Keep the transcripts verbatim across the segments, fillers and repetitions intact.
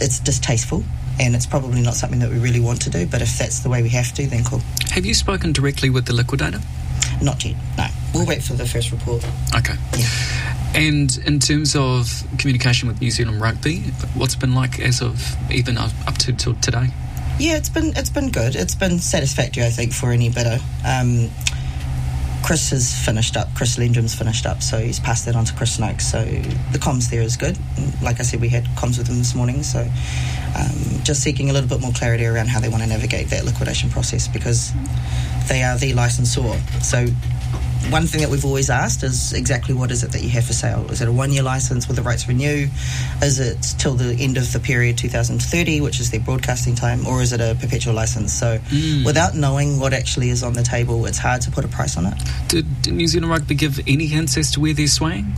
it's distasteful, and it's probably not something that we really want to do, but if that's the way we have to, then cool. Have you spoken directly with the liquidator? Not yet, no. We'll wait for the first report. Okay. Yeah. And in terms of communication with New Zealand Rugby, what's it been like as of even up, up to till today? Yeah, it's been it's been good. It's been satisfactory, I think, for any bidder. Um, Chris has finished up. Chris Lendrum's finished up, so he's passed that on to Chris Noakes. So the comms there is good. Like I said, we had comms with him this morning, so um, just seeking a little bit more clarity around how they want to navigate that liquidation process, because they are the licensor. So one thing that we've always asked is exactly what is it that you have for sale? Is it a one-year licence with the right to renew? Is it till the end of the period two thousand thirty, which is their broadcasting time, or is it a perpetual licence? So mm. without knowing what actually is on the table, it's hard to put a price on it. Did, did New Zealand Rugby give any hints as to where they're swaying?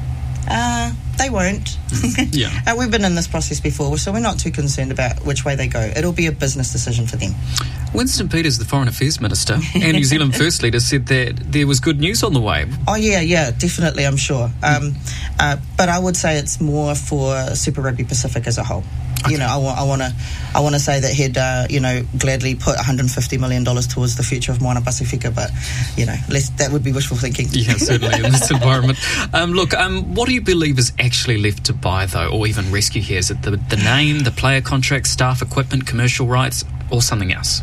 Uh, they won't. Yeah. uh, we've been in this process before, so we're not too concerned about which way they go. It'll be a business decision for them. Winston Peters, the Foreign Affairs Minister and New Zealand First Leader, said that there was good news on the way. Oh, yeah, yeah, definitely, I'm sure. Um, uh, but I would say it's more for Super Rugby Pacific as a whole. Okay. You know, I want, I want to, I want to say that he'd, uh, you know, gladly put one hundred fifty million dollars towards the future of Moana Pacifica, but you know, less, that would be wishful thinking. Yeah, certainly in this environment. Um, look, um, what do you believe is actually left to buy, though, or even rescue here? Is it the, the name, the player contract, staff, equipment, commercial rights, or something else?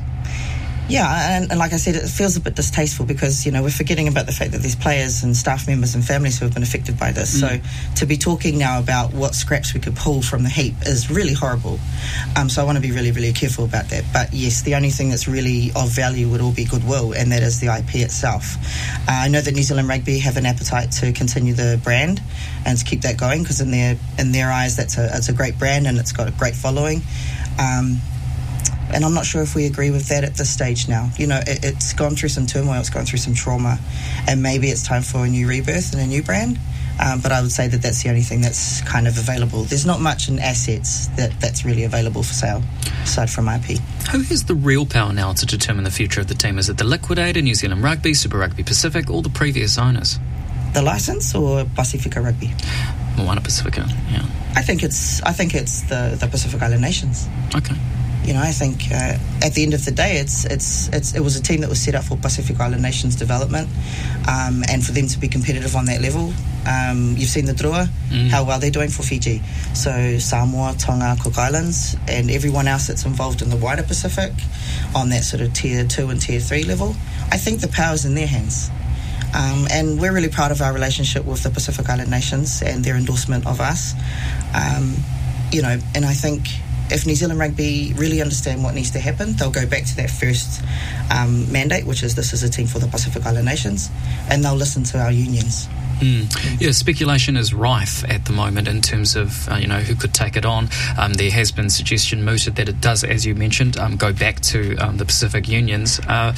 Yeah, and, and like I said, it feels a bit distasteful because, you know, we're forgetting about the fact that there's players and staff members and families who have been affected by this. Mm. So to be talking now about what scraps we could pull from the heap is really horrible. Um, so I want to be really, really careful about that. But yes, the only thing that's really of value would all be goodwill, and that is the I P itself. Uh, I know that New Zealand Rugby have an appetite to continue the brand and to keep that going, because in their in their eyes, that's a it's a great brand and it's got a great following. Um, And I'm not sure if we agree with that at this stage now. You know, it, it's gone through some turmoil, it's gone through some trauma, and maybe it's time for a new rebirth and a new brand. Um, but I would say that that's the only thing that's kind of available. There's not much in assets that, that's really available for sale, aside from I P. Who has the real power now to determine the future of the team? Is it the liquidator, New Zealand Rugby, Super Rugby Pacific, or the previous owners? The licence or Pacifica Rugby? Moana Pacifica, yeah. I think it's I think it's the, the Pacific Island nations. Okay. You know, I think uh, at the end of the day, it's it's it's it was a team that was set up for Pacific Island nations development, um, and for them to be competitive on that level. Um, you've seen the draw, mm. how well they're doing for Fiji. So Samoa, Tonga, Cook Islands, and everyone else that's involved in the wider Pacific on that sort of tier two and tier three level. I think the power's in their hands. Um, and we're really proud of our relationship with the Pacific Island nations and their endorsement of us. Um, you know, and I think if New Zealand Rugby really understand what needs to happen, they'll go back to that first um, mandate, which is this is a team for the Pacific Island nations, and they'll listen to our unions. Mm. Yeah, speculation is rife at the moment in terms of uh, you know who could take it on. Um, there has been suggestion mooted that it does, as you mentioned, um, go back to um, the Pacific unions. Uh,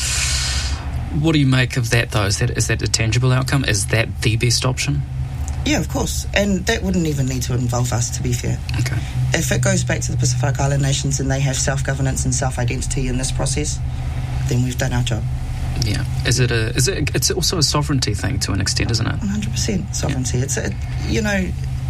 what do you make of that, though? Is that is that a tangible outcome? Is that the best option? Yeah, of course. And that wouldn't even need to involve us, to be fair. Okay. If it goes back to the Pacific Island nations and they have self-governance and self-identity in this process, then we've done our job. Yeah. Is it a? Is it? It's also a sovereignty thing to an extent, isn't it? one hundred percent sovereignty. Yeah. It's a, you know,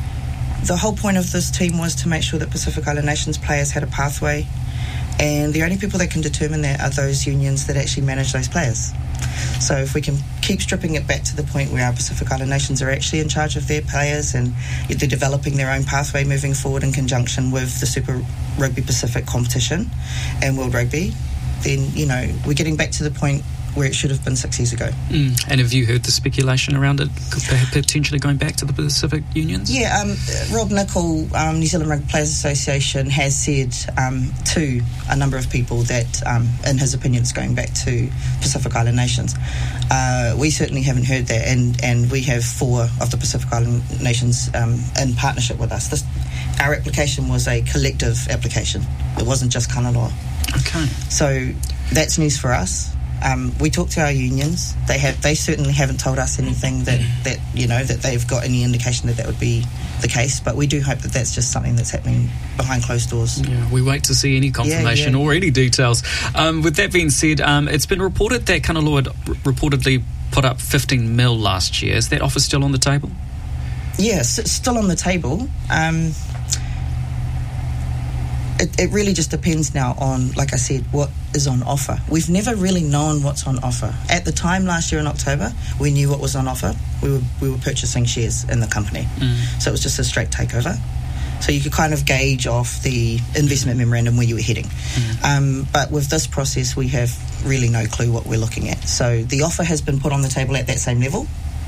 the whole point of this team was to make sure that Pacific Island nations players had a pathway, and the only people that can determine that are those unions that actually manage those players. So if we can keep stripping it back to the point where our Pacific Island nations are actually in charge of their players and they're developing their own pathway moving forward in conjunction with the Super Rugby Pacific competition and World Rugby, then, you know, we're getting back to the point where it should have been six years ago. Mm. And have you heard the speculation around it potentially going back to the Pacific unions? Yeah, um, Rob Nicol, um, New Zealand Rugby Players Association, has said um, to a number of people that, um, in his opinion, it's going back to Pacific Island nations. Uh, we certainly haven't heard that, and, and we have four of the Pacific Island nations um, in partnership with us. This, our application was a collective application. It wasn't just Kanaloa. Okay. So that's news for us. Um, we talked to our unions. They have. They certainly haven't told us anything that, that you know that they've got any indication that that would be the case. But we do hope that that's just something that's happening behind closed doors. Yeah, we wait to see any confirmation yeah, yeah. or any details. Um, with that being said, um, it's been reported that Kanaloa r- reportedly put up fifteen mil last year. Is that offer still on the table? Yes, it's still on the table. Um, it, it really just depends now on, like I said, what is on offer. We've never really known what's on offer. At the time last year in October, we knew what was on offer. We were we were purchasing shares in the company. Mm. So it was just a straight takeover. So you could kind of gauge off the investment memorandum where you were heading. Mm. Um, but with this process, we have really no clue what we're looking at. So the offer has been put on the table at that same level,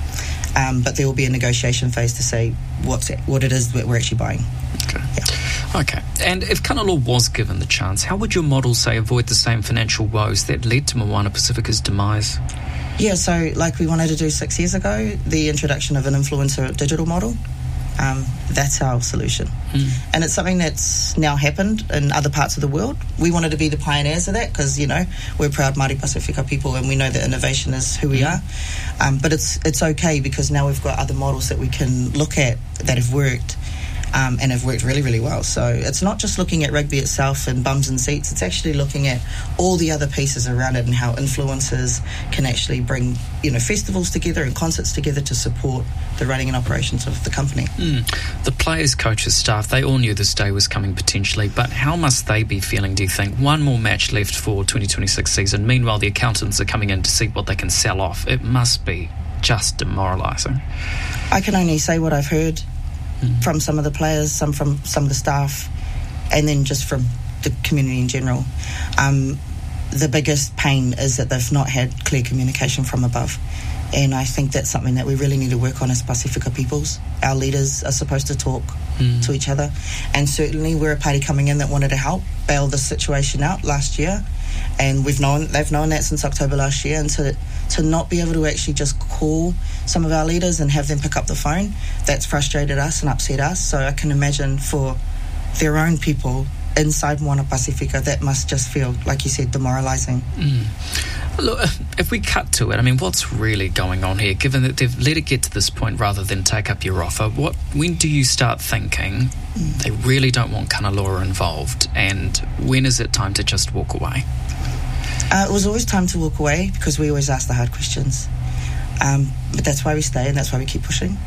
um, but there will be a negotiation phase to say what's it, what it is that we're actually buying. Okay. Yeah. Okay. And if Kanaloa was given the chance, how would your model, say, avoid the same financial woes that led to Moana Pacifica's demise? Yeah, so like we wanted to do six years ago, the introduction of an influencer digital model. Um, that's our solution. Mm. And it's something that's now happened in other parts of the world. We wanted to be the pioneers of that because, you know, we're proud Māori Pacifica people and we know that innovation is who we mm. are. Um, but it's it's okay because now we've got other models that we can look at that have worked um, and have worked really, really well. So it's not just looking at rugby itself and bums and seats. It's actually looking at all the other pieces around it and how influencers can actually bring, you know, festivals together and concerts together to support the running and operations of the company. Mm. The players, coaches, staff, they all knew this day was coming potentially, but how must they be feeling, do you think? One more match left for twenty twenty-six season. Meanwhile, the accountants are coming in to see what they can sell off. It must be just demoralising. I can only say what I've heard mm. from some of the players, some from some of the staff, and then just from the community in general. Um, the biggest pain is that they've not had clear communication from above. And I think that's something that we really need to work on as Pacifica peoples. Our leaders are supposed to talk mm. to each other. And certainly we're a party coming in that wanted to help bail this situation out last year. And we've known they've known that since October last year. And to, to not be able to actually just call some of our leaders and have them pick up the phone, that's frustrated us and upset us. So I can imagine for their own people inside Moana Pacifica, that must just feel, like you said, demoralising. Mm. Look, if we cut to it, I mean, what's really going on here? Given that they've let it get to this point rather than take up your offer, what? When do you start thinking mm. they really don't want Kanaloa involved, and when is it time to just walk away? Uh, it was always time to walk away because we always ask the hard questions. Um, but that's why we stay and that's why we keep pushing.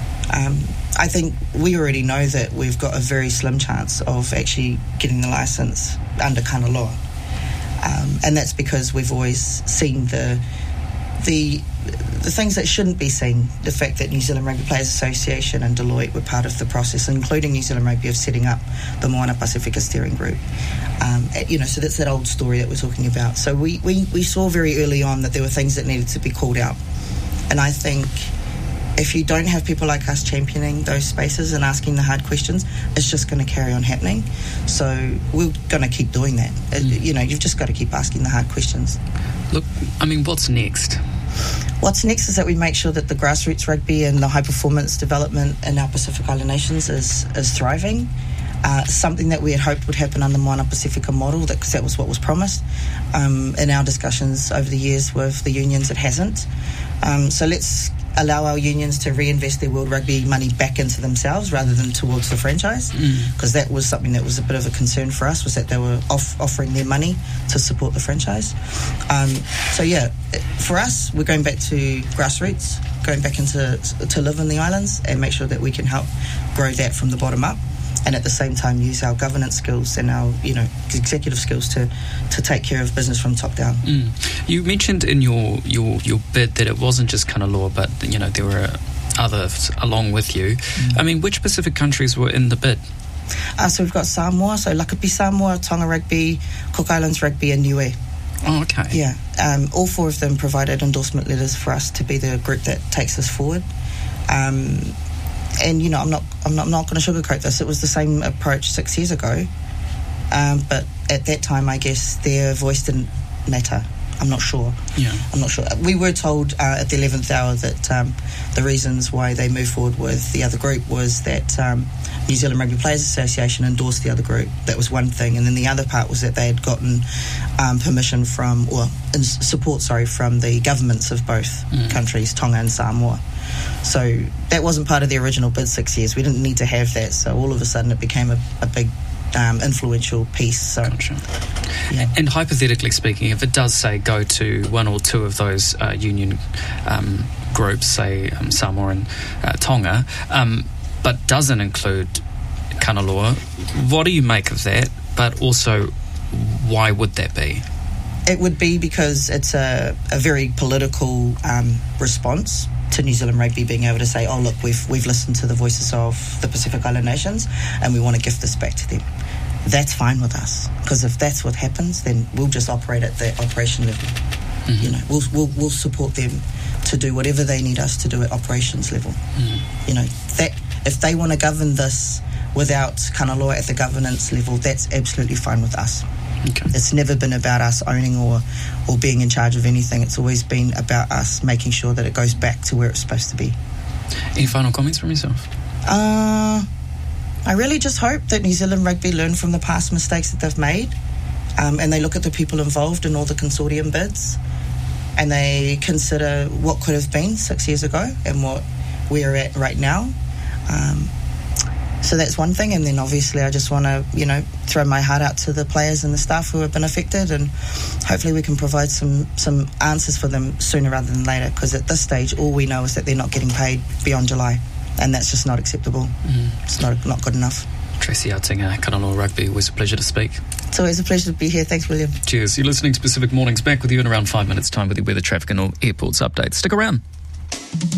Um, I think we already know that we've got a very slim chance of actually getting the licence under Kanaloa. Um, and that's because we've always seen the the the things that shouldn't be seen. The fact that New Zealand Rugby Players Association and Deloitte were part of the process, including New Zealand Rugby, of setting up the Moana Pacifica steering group. Um, you know, so that's that old story that we're talking about. So we, we, we saw very early on that there were things that needed to be called out. And I think if you don't have people like us championing those spaces and asking the hard questions, it's just going to carry on happening. So we're going to keep doing that. Mm. You know, you've just got to keep asking the hard questions. Look, I mean, what's next? What's next is that we make sure that the grassroots rugby and the high performance development in our Pacific Island nations is, is thriving. Uh, something that we had hoped would happen under the Moana Pacifica model, because that, that was what was promised. Um, in our discussions over the years with the unions, it hasn't. Um, so let's allow our unions to reinvest their World Rugby money back into themselves rather than towards the franchise, because mm. that was something that was a bit of a concern for us, was that they were off offering their money to support the franchise. Um, so yeah, for us, we're going back to grassroots, going back into to live in the islands and make sure that we can help grow that from the bottom up, and at the same time use our governance skills and our, you know, executive skills to, to take care of business from top down. Mm. You mentioned in your, your, your bid that it wasn't just Kanaloa, but, you know, there were others along with you. Mm. I mean, which Pacific countries were in the bid? Uh, so we've got Samoa, so Lakapi Samoa, Tonga Rugby, Cook Islands Rugby and Niue. Oh, okay. Yeah. Um, all four of them provided endorsement letters for us to be the group that takes us forward. Um, and, you know, I'm not I'm not, I'm not going to sugarcoat this. It was the same approach six years ago. Um, but at that time, I guess their voice didn't matter. I'm not sure. Yeah. I'm not sure. We were told uh, at the eleventh hour that um, the reasons why they moved forward with the other group was that um, New Zealand Rugby Players Association endorsed the other group. That was one thing. And then the other part was that they had gotten um, permission from, or support, sorry, from the governments of both mm. countries, Tonga and Samoa. So that wasn't part of the original bid six years. We didn't need to have that. So all of a sudden it became a, a big Um, influential piece. So, gotcha. Yeah. And hypothetically speaking, if it does say go to one or two of those uh, union um, groups, say um, Samoa and uh, Tonga, um, but doesn't include Kanaloa, what do you make of that? but also why would that be? It would be because it's a, a very political um, response to New Zealand Rugby being able to say, oh look, we've we've listened to the voices of the Pacific Island nations and we want to give this back to them. That's fine with us, because if that's what happens, then we'll just operate at the operation level. Mm-hmm. You know, we'll, we'll we'll support them to do whatever they need us to do at operations level. Mm-hmm. You know, that if they want to govern this without Kanaloa at the governance level, that's absolutely fine with us. Okay. It's never been about us owning or, or being in charge of anything. It's always been about us making sure that it goes back to where it's supposed to be. Any final comments from yourself? Uh, I really just hope that New Zealand Rugby learn from the past mistakes that they've made, um, and they look at the people involved in all the consortium bids, and they consider what could have been six years ago and what we're at right now. Um, So that's one thing, and then obviously I just want to, you know, throw my heart out to the players and the staff who have been affected, and hopefully we can provide some, some answers for them sooner rather than later, because at this stage all we know is that they're not getting paid beyond July, and that's just not acceptable. Mm. It's not not good enough. Tracy Artinga, Kanaloa Rugby, always a pleasure to speak. It's always a pleasure to be here. Thanks, William. Cheers. You're listening to Pacific Mornings. Back with you in around five minutes' time with your weather, traffic and all airports updates. Stick around.